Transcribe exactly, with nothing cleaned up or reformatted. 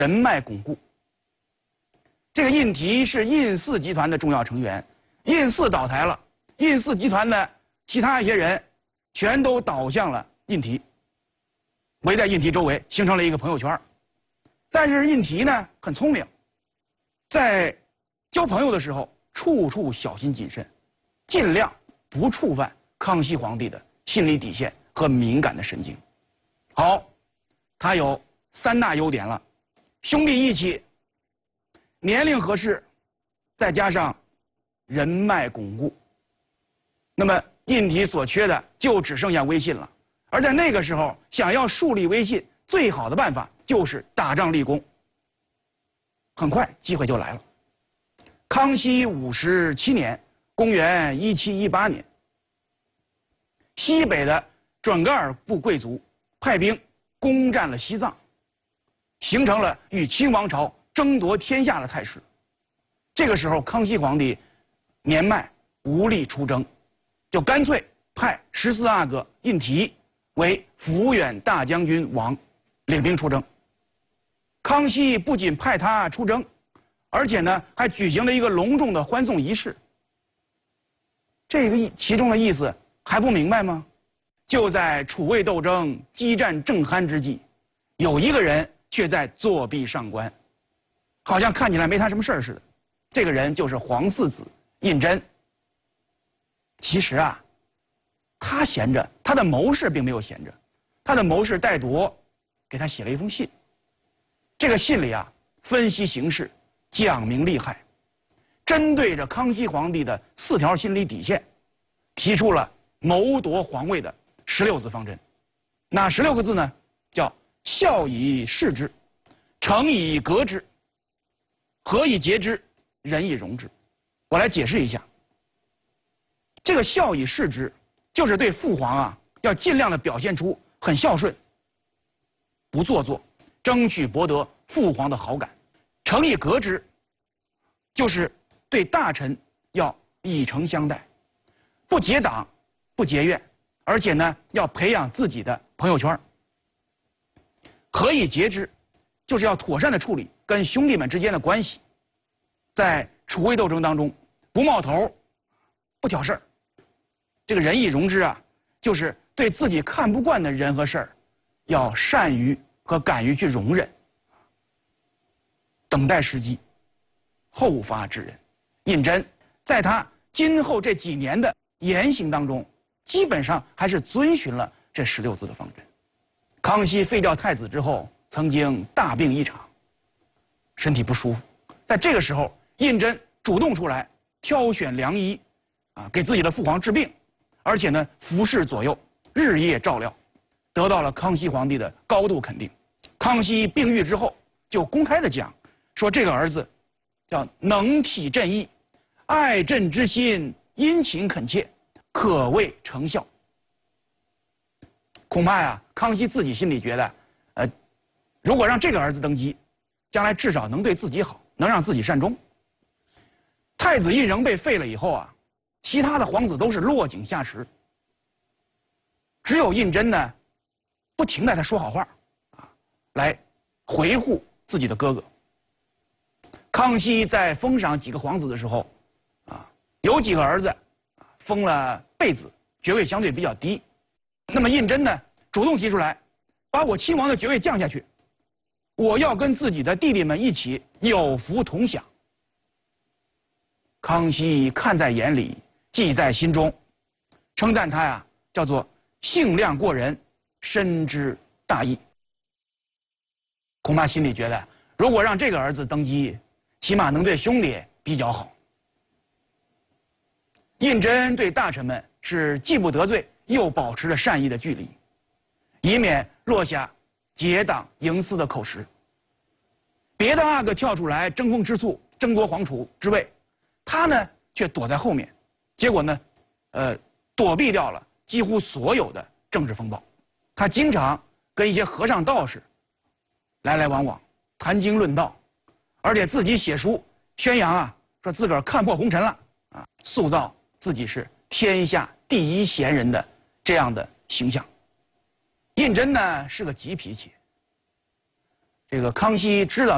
人脉巩固。这个胤禔是胤氏集团的重要成员，胤氏倒台了，胤氏集团的其他一些人全都倒向了胤禔，围在胤禔周围，形成了一个朋友圈。但是胤禔呢很聪明，在交朋友的时候处处小心谨慎，尽量不触犯康熙皇帝的心理底线和敏感的神经。好，他有三大优点了：兄弟义气，年龄合适，再加上人脉巩固。那么胤禔所缺的就只剩下威信了。而在那个时候，想要树立威信，最好的办法就是打仗立功。很快机会就来了。康熙五十七年，公元一七一八年，西北的准噶尔部贵族派兵攻占了西藏，形成了与清王朝争夺天下的态势。这个时候，康熙皇帝年迈无力出征，就干脆派十四阿哥胤禔为抚远大将军王，领兵出征。康熙不仅派他出征，而且呢还举行了一个隆重的欢送仪式。这个意其中的意思还不明白吗？就在楚魏斗争激战正酣之际，有一个人却在作壁上观，好像看起来没他什么事儿似的。这个人就是皇四子胤禛。其实啊，他闲着，他的谋士并没有闲着，他的谋士戴铎给他写了一封信。这个信里啊，分析形势，讲明利害，针对着康熙皇帝的四条心理底线，提出了谋夺皇位的十六字方针。哪十六个字呢？叫孝以事之，诚以革之，和以节之，仁以容之。我来解释一下。这个孝以事之，就是对父皇啊，要尽量的表现出很孝顺，不做作，争取博得父皇的好感。诚以革之，就是对大臣要以诚相待，不结党，不结怨，而且呢，要培养自己的朋友圈。和以节之，就是要妥善的处理跟兄弟们之间的关系，在楚魏斗争当中，不冒头，不挑事儿。这个仁以容之啊，就是对自己看不惯的人和事儿，要善于和敢于去容忍，等待时机，后发制人。胤禛在他今后这几年的言行当中，基本上还是遵循了这十六字的方针。康熙废掉太子之后，曾经大病一场，身体不舒服。在这个时候，胤禛主动出来挑选良医，啊，给自己的父皇治病，而且呢，服侍左右，日夜照料，得到了康熙皇帝的高度肯定。康熙病愈之后，就公开的讲说，这个儿子叫能体朕意，爱朕之心殷勤恳切，可谓成效。恐怕呀，康熙自己心里觉得，呃，如果让这个儿子登基，将来至少能对自己好，能让自己善终。太子胤禛被废了以后啊，其他的皇子都是落井下石，只有胤禛呢，不停地在说好话，啊，来维护自己的哥哥。康熙在封赏几个皇子的时候，啊，有几个儿子封了贝子，爵位相对比较低。那么胤禛呢，主动提出来，把我亲王的爵位降下去，我要跟自己的弟弟们一起有福同享。康熙看在眼里，记在心中，称赞他呀，叫做性量过人，深知大义。恐怕心里觉得，如果让这个儿子登基，起码能对兄弟比较好。胤禛对大臣们是既不得罪，又保持了善意的距离，以免落下结党营私的口实。别的阿哥跳出来争风吃醋，争夺皇储之位，他呢却躲在后面，结果呢，呃，躲避掉了几乎所有的政治风暴。他经常跟一些和尚道士来来往往，谈经论道，而且自己写书宣扬啊，说自个儿看破红尘了啊，塑造自己是天下第一贤人的这样的形象。胤禛呢是个急脾气，这个康熙知道